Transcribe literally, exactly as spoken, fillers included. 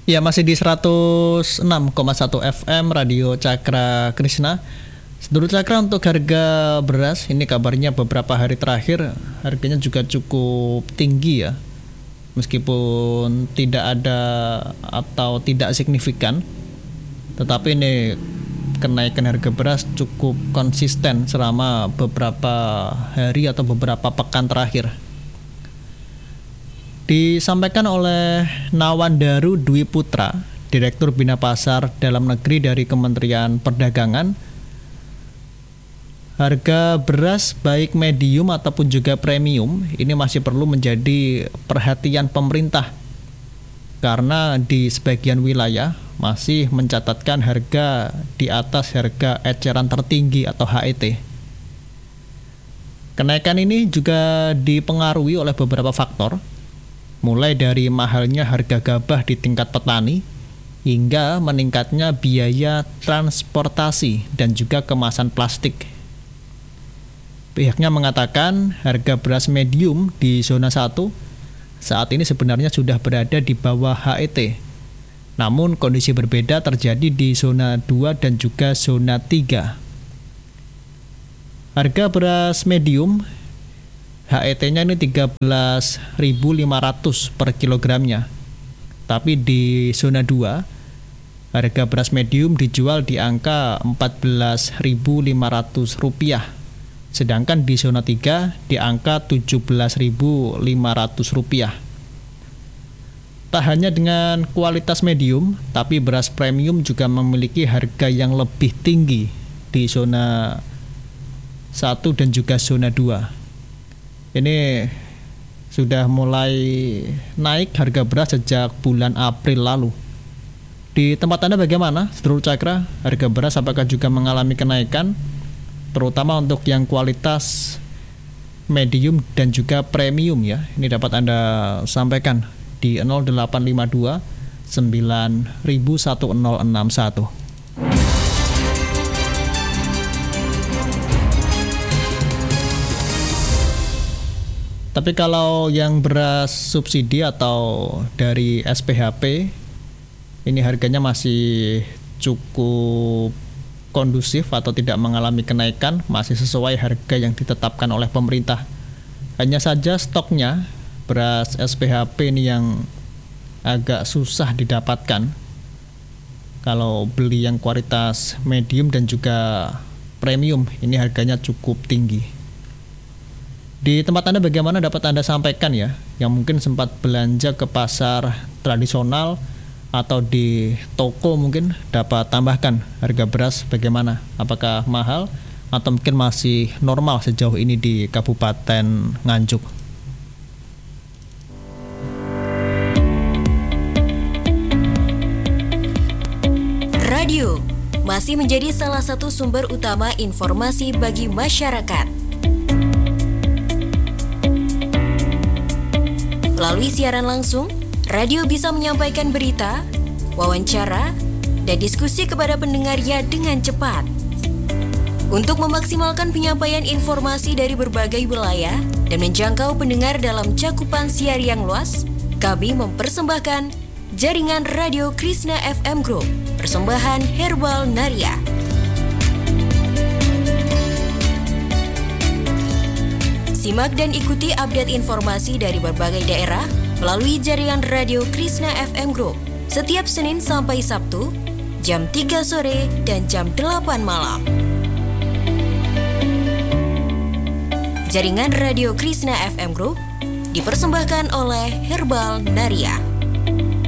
Ya, masih di seratus enam koma satu F M Radio Cakra Krishna. Sedulur Cakra, untuk harga beras ini kabarnya beberapa hari terakhir harganya juga cukup tinggi ya. Meskipun tidak ada atau tidak signifikan, tetapi ini kenaikan harga beras cukup konsisten selama beberapa hari atau beberapa pekan terakhir. Disampaikan oleh Nawandaru Dwi Putra, Direktur Bina Pasar Dalam Negeri dari Kementerian Perdagangan, harga beras baik medium ataupun juga premium ini masih perlu menjadi perhatian pemerintah karena di sebagian wilayah masih mencatatkan harga di atas harga eceran tertinggi atau H E T. Kenaikan ini juga dipengaruhi oleh beberapa faktor, mulai dari mahalnya harga gabah di tingkat petani hingga meningkatnya biaya transportasi dan juga kemasan plastik. Pihaknya mengatakan harga beras medium di zona satu saat ini sebenarnya sudah berada di bawah H E T. Namun kondisi berbeda terjadi di zona dua dan juga zona tiga. Harga beras medium H E T-nya ini tiga belas ribu lima ratus per kilogramnya. Tapi di zona dua, harga beras medium dijual di angka empat belas ribu lima ratus rupiah. Sedangkan di zona tiga di angka tujuh belas ribu lima ratus rupiah. Tak hanya dengan kualitas medium, tapi beras premium juga memiliki harga yang lebih tinggi di zona satu dan juga zona dua. Ini sudah mulai naik harga beras sejak bulan April lalu. Di tempat Anda bagaimana, Sedulur Cakra? Harga beras apakah juga mengalami kenaikan? Terutama untuk yang kualitas medium dan juga premium ya. Ini dapat Anda sampaikan di nol delapan lima dua sembilan nol satu nol enam satu. Tapi kalau yang beras subsidi atau dari S P H P, ini harganya masih cukup kondusif atau tidak mengalami kenaikan, masih sesuai harga yang ditetapkan oleh pemerintah. Hanya saja stoknya beras S P H P ini yang agak susah didapatkan. Kalau beli yang kualitas medium dan juga premium, ini harganya cukup tinggi. Di tempat Anda bagaimana, dapat Anda sampaikan ya, yang mungkin sempat belanja ke pasar tradisional atau di toko, mungkin dapat tambahkan harga beras bagaimana, apakah mahal atau mungkin masih normal sejauh ini di Kabupaten Nganjuk. Radio masih menjadi salah satu sumber utama informasi bagi masyarakat. Melalui siaran langsung, radio bisa menyampaikan berita, wawancara, dan diskusi kepada pendengarnya dengan cepat. Untuk memaksimalkan penyampaian informasi dari berbagai wilayah dan menjangkau pendengar dalam cakupan siar yang luas, kami mempersembahkan Jaringan Radio Krishna F M Group, persembahan Herbal Naria. Simak dan ikuti update informasi dari berbagai daerah melalui jaringan Radio Krishna F M Group setiap Senin sampai Sabtu jam tiga sore dan jam delapan malam. Jaringan Radio Krishna F M Group dipersembahkan oleh Herbal Naria.